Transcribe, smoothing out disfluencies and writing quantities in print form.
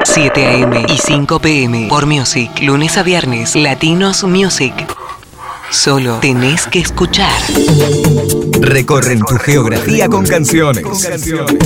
7 AM y 5 PM por Music. Lunes a viernes, Latinos Music. Solo tenés que escuchar. Recorren tu geografía con canciones.